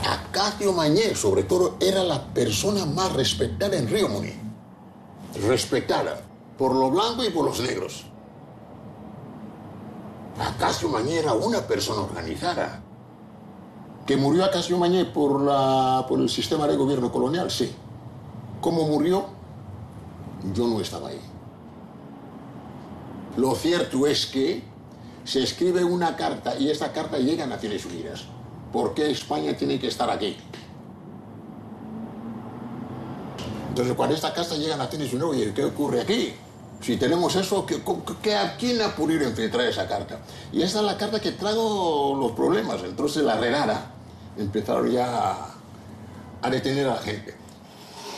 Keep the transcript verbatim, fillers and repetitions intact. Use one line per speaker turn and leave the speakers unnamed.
Acacio Mañé, sobre todo, era la persona más respetada en Río Muni. Respetada por lo blanco y por los negros. Acacio Mañé era una persona organizada. ¿Que murió Acacio Mañé por, la, por el sistema de gobierno colonial? Sí. ¿Cómo murió? Yo no estaba ahí. Lo cierto es que se escribe una carta y esta carta llega a Naciones Unidas. ¿Por qué España tiene que estar aquí? Entonces, cuando esta carta llega a Naciones Unidas, oye, ¿qué ocurre aquí? Si tenemos eso, ¿qué, qué, ¿a quién ha podido infiltrar esa carta? Y esta es la carta que trajo los problemas. Entonces, la redada empezaron ya a, a detener a la gente.